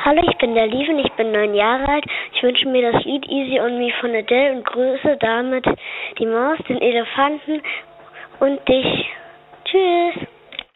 Hallo, ich bin der Lieven, ich bin 9 Jahre alt. Ich wünsche mir das Lied Easy on Me von Adele und grüße damit die Maus, den Elefanten und dich. Tschüss.